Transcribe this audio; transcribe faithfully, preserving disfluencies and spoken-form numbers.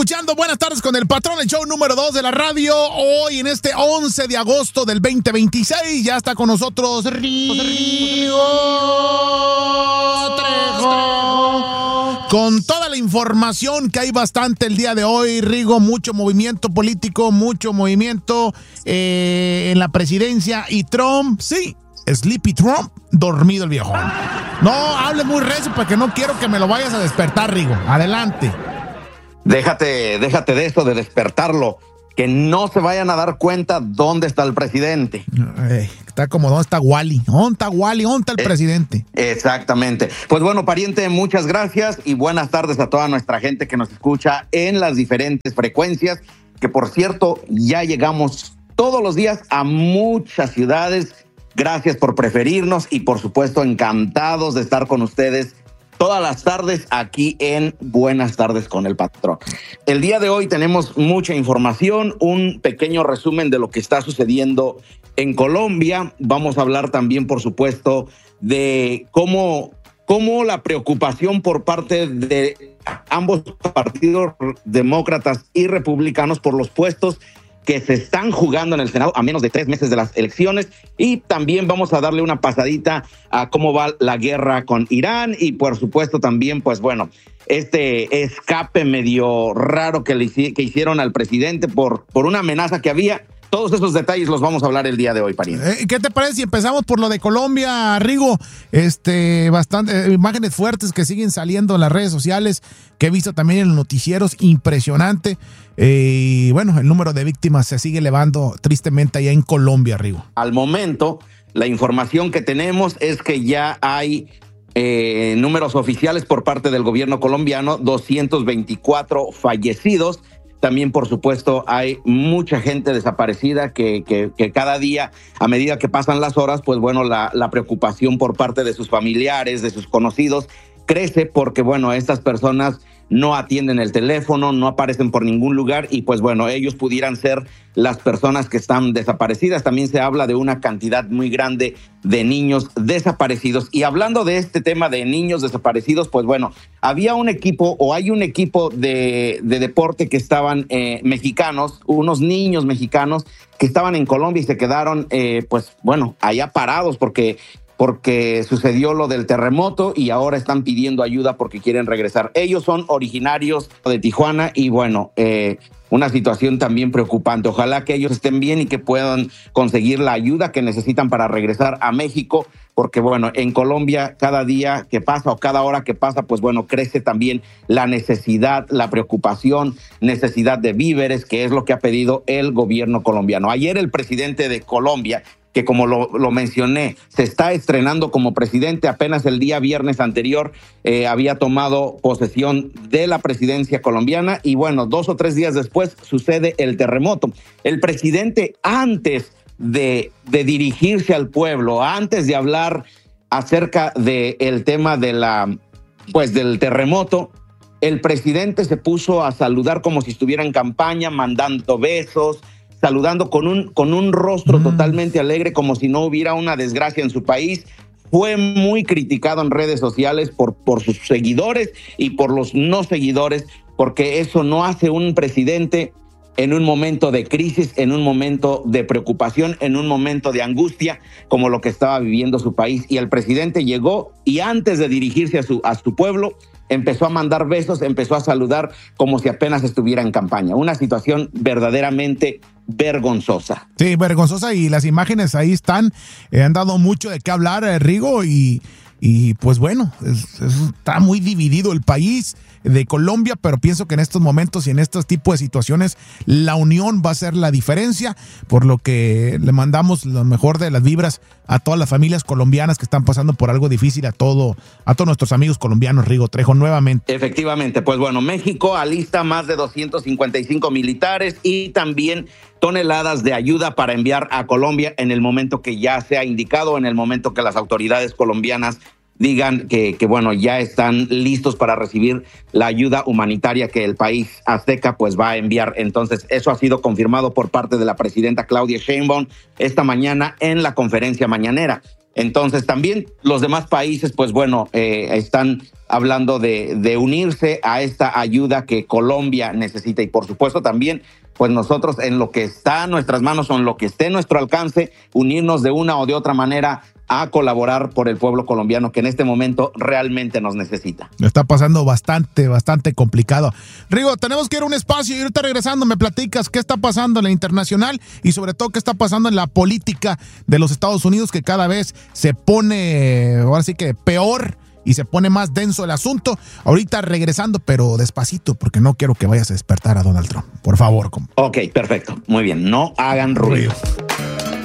escuchando Buenas Tardes con el Patrón, el show número dos de la radio. Hoy en este once de agosto del veinte veintiséis ya está con nosotros Rigo Trejo. Con toda la información que hay bastante el día de hoy, Rigo, mucho movimiento político, mucho movimiento eh, en la presidencia y Trump, sí, Sleepy Trump, dormido el viejo. No, hable muy recio porque no quiero que me lo vayas a despertar, Rigo. Adelante. Déjate, déjate de eso, de despertarlo. Que no se vayan a dar cuenta dónde está el presidente. Ay, está como dónde está Wally. ¿Dónde está Wally? ¿Dónde está el eh, presidente? Exactamente. Pues bueno, pariente, muchas gracias y buenas tardes a toda nuestra gente que nos escucha en las diferentes frecuencias. Que por cierto, ya llegamos todos los días a muchas ciudades. Gracias por preferirnos y por supuesto encantados de estar con ustedes todas las tardes aquí en Buenas Tardes con el Patrón. El día de hoy tenemos mucha información, un pequeño resumen de lo que está sucediendo en Colombia. Vamos a hablar también, por supuesto, de cómo, cómo la preocupación por parte de ambos partidos, demócratas y republicanos, por los puestos que se están jugando en el Senado a menos de tres meses de las elecciones, y también vamos a darle una pasadita a cómo va la guerra con Irán y por supuesto también, pues bueno, este escape medio raro que le que hicieron al presidente por, por una amenaza que había. Todos esos detalles los vamos a hablar el día de hoy, pariente. ¿Qué te parece si empezamos por lo de Colombia, Rigo? Este, bastante, eh, imágenes fuertes que siguen saliendo en las redes sociales, que he visto también en los noticieros, impresionante. Eh, y bueno, el número de víctimas se sigue elevando tristemente allá en Colombia, Rigo. Al momento, la información que tenemos es que ya hay eh, números oficiales por parte del gobierno colombiano, doscientos veinticuatro fallecidos. También, por supuesto, hay mucha gente desaparecida que, que, que cada día, a medida que pasan las horas, pues bueno, la, la preocupación por parte de sus familiares, de sus conocidos, crece porque, bueno, estas personas no atienden el teléfono, no aparecen por ningún lugar y, pues bueno, ellos pudieran ser las personas que están desaparecidas. También se habla de una cantidad muy grande de niños desaparecidos. Y hablando de este tema de niños desaparecidos, pues bueno, había un equipo o hay un equipo de, de deporte que estaban eh, mexicanos, unos niños mexicanos que estaban en Colombia y se quedaron, eh, pues bueno, allá parados porque... porque sucedió lo del terremoto y ahora están pidiendo ayuda porque quieren regresar. Ellos son originarios de Tijuana y bueno, eh, una situación también preocupante. Ojalá que ellos estén bien y que puedan conseguir la ayuda que necesitan para regresar a México, porque bueno, en Colombia cada día que pasa o cada hora que pasa, pues bueno, crece también la necesidad, la preocupación, necesidad de víveres, que es lo que ha pedido el gobierno colombiano. Ayer el presidente de Colombia, que como lo, lo mencioné, se está estrenando como presidente. Apenas el día viernes anterior eh, había tomado posesión de la presidencia colombiana y bueno, dos o tres días después sucede el terremoto. El presidente, antes de, de dirigirse al pueblo, antes de hablar acerca del tema de la, pues, del terremoto, el presidente se puso a saludar como si estuviera en campaña, mandando besos, saludando con un, con un rostro mm. totalmente alegre, como si no hubiera una desgracia en su país. Fue muy criticado en redes sociales por, por sus seguidores y por los no seguidores, porque eso no hace un presidente en un momento de crisis, en un momento de preocupación, en un momento de angustia, como lo que estaba viviendo su país. Y el presidente llegó y antes de dirigirse a su, a su pueblo, empezó a mandar besos, empezó a saludar como si apenas estuviera en campaña. Una situación verdaderamente vergonzosa. Sí, vergonzosa, y las imágenes ahí están, eh, han dado mucho de qué hablar, eh, Rigo, y, y pues bueno, es, es, está muy dividido el país de Colombia, pero pienso que en estos momentos y en estos tipos de situaciones la unión va a ser la diferencia, por lo que le mandamos lo mejor de las vibras a todas las familias colombianas que están pasando por algo difícil, a todo, a todos nuestros amigos colombianos, Rigo Trejo, nuevamente. Efectivamente, pues bueno, México alista más de doscientos cincuenta y cinco militares y también toneladas de ayuda para enviar a Colombia en el momento que ya sea indicado, en el momento que las autoridades colombianas digan que, que bueno, ya están listos para recibir la ayuda humanitaria que el país azteca pues va a enviar. Entonces, eso ha sido confirmado por parte de la presidenta Claudia Sheinbaum esta mañana en la conferencia mañanera. Entonces también los demás países, pues bueno, eh, están hablando de, de unirse a esta ayuda que Colombia necesita y por supuesto también, pues nosotros en lo que está en nuestras manos o en lo que esté en nuestro alcance, unirnos de una o de otra manera a colaborar por el pueblo colombiano que en este momento realmente nos necesita. Está pasando bastante, bastante complicado. Rigo, tenemos que ir a un espacio y ahorita regresando me platicas qué está pasando en la internacional y sobre todo qué está pasando en la política de los Estados Unidos, que cada vez se pone, ahora sí que peor y se pone más denso el asunto. Ahorita regresando, pero despacito, porque no quiero que vayas a despertar a Donald Trump. Por favor. Ok, perfecto. Muy bien. No hagan ruido. ruido.